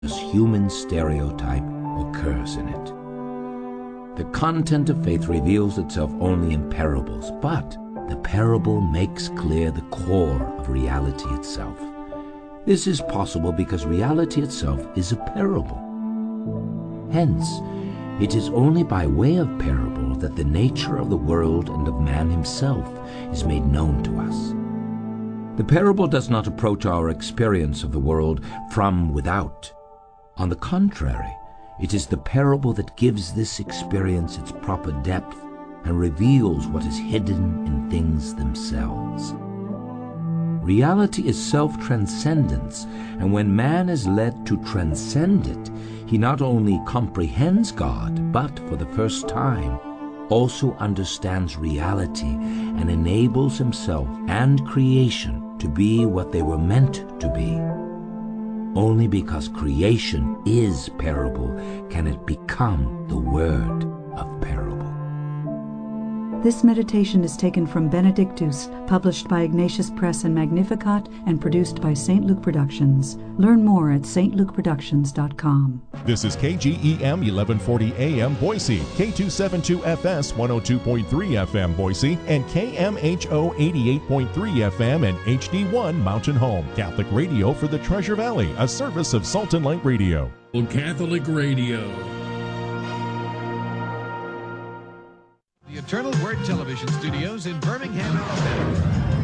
human stereotype occurs in it. The content of faith reveals itself only in parables, but the parable makes clear the core of reality itself. This is possible because reality itself is a parable. Hence, it is only by way of parable that the nature of the world and of man himself is made known to us. The parable does not approach our experience of the world from without. On the contrary, it is the parable that gives this experience its proper depth and reveals what is hidden in things themselves. Reality is self-transcendence, and when man is led to transcend it, he not only comprehends God, but for the first time also understands reality and enables himself and creation to be what they were meant to be. Only because creation is parable can it become the word of parable. This meditation is taken from Benedictus, published by Ignatius Press and Magnificat, and produced by St. Luke Productions. Learn more at stlukeproductions.com. This is KGEM 1140 AM Boise, K272FS 102.3 FM Boise, and KMHO 88.3 FM and HD1 Mountain Home. Catholic radio for the Treasure Valley, a service of Salt and Light Radio. Catholic Radio. The Eternal Word Television Studios in Birmingham, Alabama.